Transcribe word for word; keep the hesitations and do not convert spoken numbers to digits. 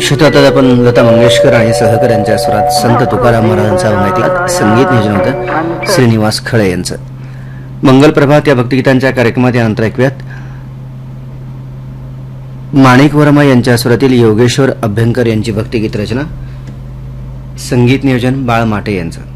श्रोता आपण लता मंगेशकर आणि सहकर यांच्या स्वरात संत तुकाराम महाराजांचा ऐकला. संगीत नियोजन होतं श्रीनिवास खळे यांचं. मंगल प्रभात या भक्तिगीतांच्या कार्यक्रमात यानंतर ऐकूयात माणिक वर्मा यांच्या स्वरातील योगेश्वर अभ्यंकर यांची भक्तिगीत रचना, संगीत नियोजन बाळ माटे यांचं.